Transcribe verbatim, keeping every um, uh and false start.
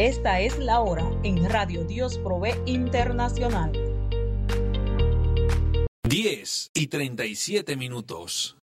Esta es la hora en Radio Dios Provee Internacional. diez y treinta y siete minutos.